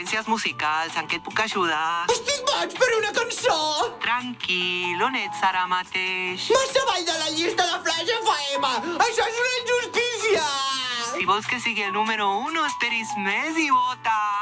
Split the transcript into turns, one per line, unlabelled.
preferències musicals, en què et puc ajudar?
Estic boig per una cançó!
Tranquil, on ets ara mateix?
Massa avall de la llista de Flash FM! Això és una injustícia!
Si vols que sigui el número 1, esperis més i vota!